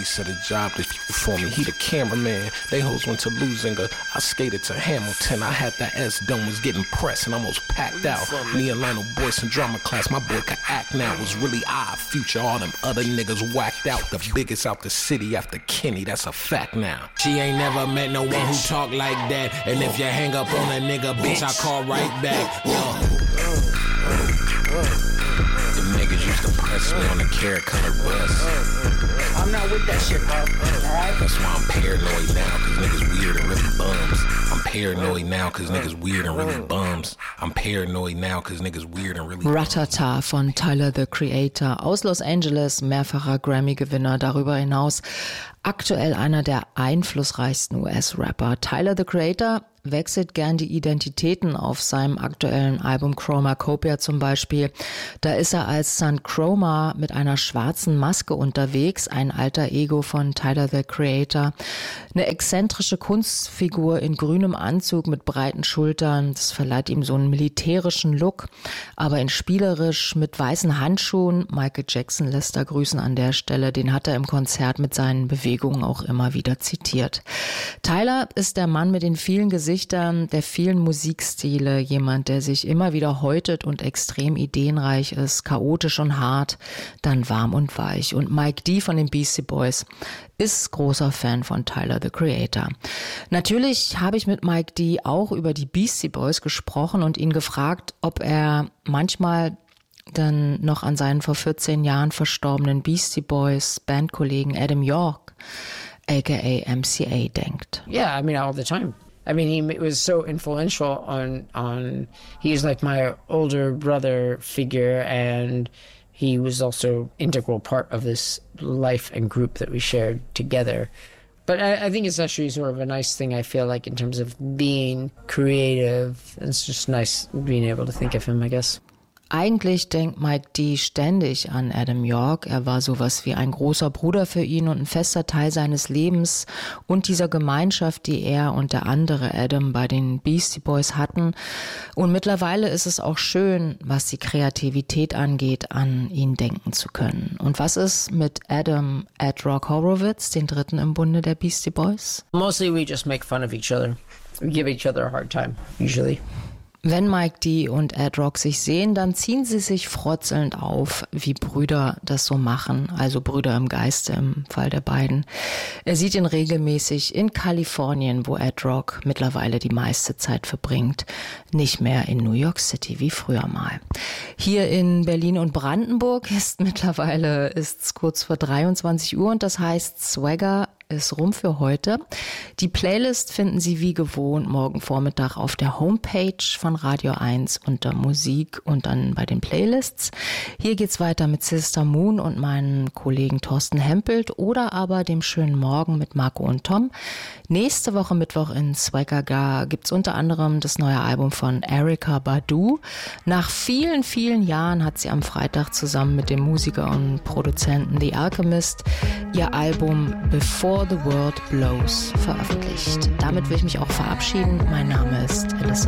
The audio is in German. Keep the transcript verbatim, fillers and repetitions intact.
said a job for me. He the cameraman. They hoes went to Lusinger. I skated to Hamilton. I had that S dome was getting pressed and almost packed out. Me and Lionel Boyce in drama class. My boy could act now. It was really odd. Future, all them other niggas whacked out. The biggest out the city after Kenny. That's a fact now. She ain't never met no one who talk like that. And if you hang up on a nigga, bitch, I call right back. Yo. The niggas used to press me on the carrot colored bus. I'm not with that shit, bro. Alright? That's why I'm paranoid now, cause niggas weird and really bums. I'm paranoid now, cause niggas weird and really bums. I'm paranoid now, cause niggas weird and really bums. Ratata von Tyler, the Creator, aus Los Angeles, mehrfacher Grammy-Gewinner, darüber hinaus aktuell einer der einflussreichsten U S-Rapper. Tyler, the Creator, wechselt gern die Identitäten auf seinem aktuellen Album Chromacopia zum Beispiel. Da ist er als Son Chroma mit einer schwarzen Maske unterwegs, ein alter Ego von Tyler, the Creator. Eine exzentrische Kunstfigur in grünem Anzug mit breiten Schultern, das verleiht ihm so einen militärischen Look, aber in spielerisch mit weißen Handschuhen. Michael Jackson lässt da grüßen an der Stelle, den hat er im Konzert mit seinen Bewegungen auch immer wieder zitiert. Tyler ist der Mann mit den vielen Gesichtern, der vielen Musikstile, jemand, der sich immer wieder häutet und extrem ideenreich ist, chaotisch und hart, dann warm und weich. Und Mike D von den Beastie Boys ist großer Fan von Tyler, the Creator. Natürlich habe ich mit Mike D auch über die Beastie Boys gesprochen und ihn gefragt, ob er manchmal dann noch an seinen vor vierzehn Jahren verstorbenen Beastie Boys Bandkollegen Adam York, aka M C A, denkt. Yeah, I mean, all the time. I mean, he was so influential on, on, he's like my older brother figure, and he was also integral part of this life and group that we shared together. But I, I think it's actually sort of a nice thing, I feel like, in terms of being creative. It's just nice being able to think of him, I guess. Eigentlich denkt Mike D ständig an Adam York. Er war sowas wie ein großer Bruder für ihn und ein fester Teil seines Lebens und dieser Gemeinschaft, die er und der andere Adam bei den Beastie Boys hatten. Und mittlerweile ist es auch schön, was die Kreativität angeht, an ihn denken zu können. Und was ist mit Adam Ad Rock Horowitz, den dritten im Bunde der Beastie Boys? Mostly we just make fun of each other. We give each other a hard time, usually. Wenn Mike D und Ad Rock sich sehen, dann ziehen sie sich frotzelnd auf, wie Brüder das so machen, also Brüder im Geiste im Fall der beiden. Er sieht ihn regelmäßig in Kalifornien, wo Ad Rock mittlerweile die meiste Zeit verbringt, nicht mehr in New York City wie früher mal. Hier in Berlin und Brandenburg ist mittlerweile ist's kurz vor dreiundzwanzig Uhr und das heißt Swagger ist rum für heute. Die Playlist finden Sie wie gewohnt morgen Vormittag auf der Homepage von Radio eins unter Musik und dann bei den Playlists. Hier geht's weiter mit Sister Moon und meinen Kollegen Thorsten Hempelt oder aber dem schönen Morgen mit Marco und Tom. Nächste Woche Mittwoch in Swagger gibt's unter anderem das neue Album von Erykah Badu. Nach vielen, vielen Jahren hat sie am Freitag zusammen mit dem Musiker und Produzenten The Alchemist ihr Album Before the World Blows veröffentlicht. Damit will ich mich auch verabschieden. Mein Name ist Elissa